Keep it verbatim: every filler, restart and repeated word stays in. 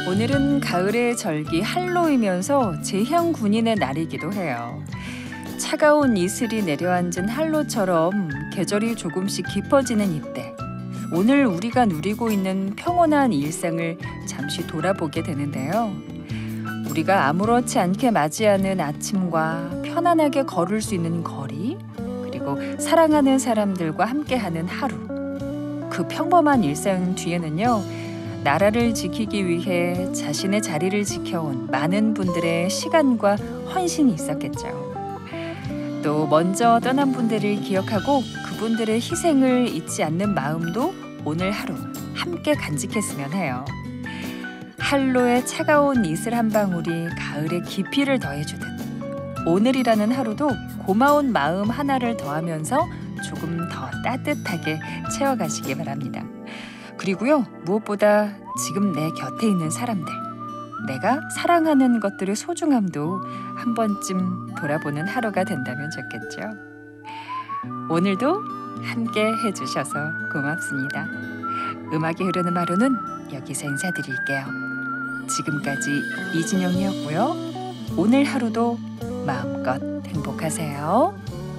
오늘은 가을의 절기 한로이면서 제향 군인의 날이기도 해요. 차가운 이슬이 내려앉은 한로처럼 계절이 조금씩 깊어지는 이때, 오늘 우리가 누리고 있는 평온한 일상을 잠시 돌아보게 되는데요. 우리가 아무렇지 않게 맞이하는 아침과 편안하게 걸을 수 있는 거리, 그리고 사랑하는 사람들과 함께하는 하루. 그 평범한 일상 뒤에는요, 나라를 지키기 위해 자신의 자리를 지켜온 많은 분들의 시간과 헌신이 있었겠죠. 또 먼저 떠난 분들을 기억하고 그분들의 희생을 잊지 않는 마음도 오늘 하루 함께 간직했으면 해요. 한로의 차가운 이슬 한 방울이 가을의 깊이를 더해주듯 오늘이라는 하루도 고마운 마음 하나를 더하면서 조금 더 따뜻하게 채워가시기 바랍니다. 그리고요, 무엇보다 지금 내 곁에 있는 사람들, 내가 사랑하는 것들의 소중함도 한 번쯤 돌아보는 하루가 된다면 좋겠죠. 오늘도 함께 해주셔서 고맙습니다. 음악이 흐르는 하루는 여기서 인사드릴게요. 지금까지 이진영이었고요. 오늘 하루도 마음껏 행복하세요.